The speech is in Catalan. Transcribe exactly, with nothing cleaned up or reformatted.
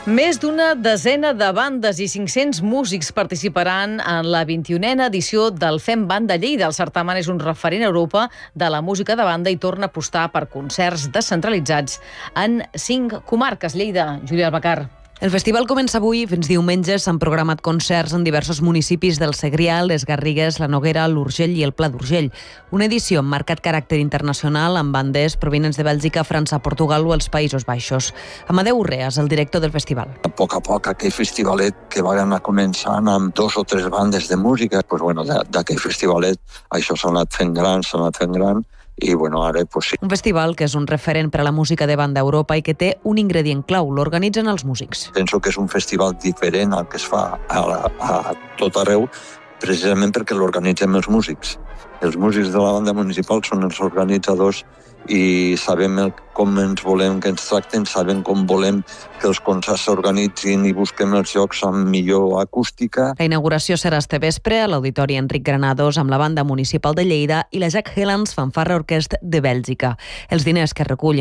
Més d'una desena de bandes i cinc-cents músics participaran en la vint-i-unena edició del Fem Banda Lleida. El certamen és un referent a Europa de la música de banda i torna a apostar per concerts descentralitzats en cinc comarques. Lleida, Júlia Albacar. El festival comença avui. Fins diumenge s'han programat concerts en diversos municipis del Segrià, les Garrigues, la Noguera, l'Urgell i el Pla d'Urgell. Una edició amb marcat caràcter internacional amb bandes provinents de Bèlgica, França, Portugal o els Països Baixos. Amadeu Urreas, el director del festival. A poc a poc aquell festivalet que va anar començant amb dos o tres bandes de música, pues bueno, d'aquell festivalet això s'ha anat fent gran, s'ha anat fent gran, i bueno, ara pues sí. Un festival que és un referent per a la música de banda a Europa i que té un ingredient clau: l'organitzen els músics. Penso que és un festival diferent al que es fa a, la, a tot arreu, precisament perquè l'organitzem els músics. Els músics de la banda municipal són els organitzadors i sabem el, com ens volem que ens tracten, sabem com volem que els concerts s'organitzin i busquem els llocs amb millor acústica. La inauguració serà este vespre a l'Auditori Enric Granados amb la banda municipal de Lleida i la Jack Helens Fanfarra Orquestra de Bèlgica. Els diners que recullen